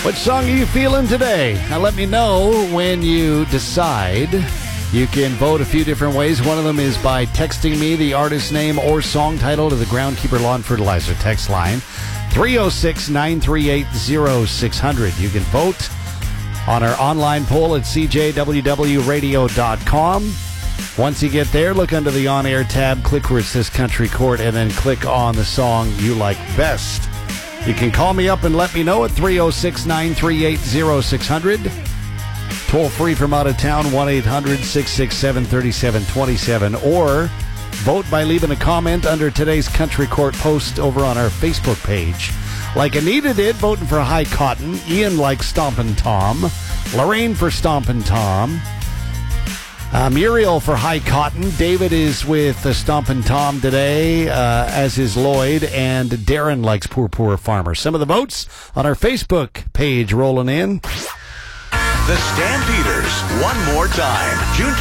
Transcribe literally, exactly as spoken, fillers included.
Which song are you feeling today? Now let me know when you decide. You can vote a few different ways. One of them is by texting me the artist name or song title to the Groundkeeper Lawn Fertilizer text line, three oh six, nine three eight, oh six hundred. You can vote on our online poll at c j w w radio dot com. Once you get there, look under the on-air tab, click where it says Country Court, and then click on the song you like best. You can call me up and let me know at three oh six, nine three eight, oh six hundred. Toll free from out of town, one eight hundred, six six seven, three seven two seven. Or vote by leaving a comment under today's Country Court post over on our Facebook page. Like Anita did, voting for High Cotton. Ian likes Stompin' Tom. Lorraine for Stompin' Tom. Uh, Muriel for High Cotton. David is with uh, Stompin' Tom today, uh, as is Lloyd. And Darren likes Poor Poor Farmer. Some of the votes on our Facebook page rolling in. The Stampeders, one more time. June